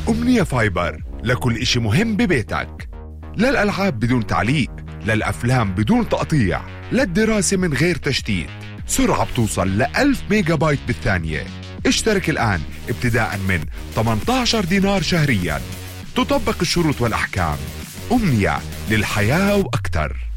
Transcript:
أمنية فايبر لكل إشي مهم ببيتك، للألعاب بدون تعليق، للأفلام بدون تقطيع، للدراسة من غير تشتيت. سرعة بتوصل ل1000 ميجا بايت بالثانية. اشترك الآن ابتداء من 18 دينار شهريا. تطبق الشروط والأحكام. أمنية للحياة وأكثر.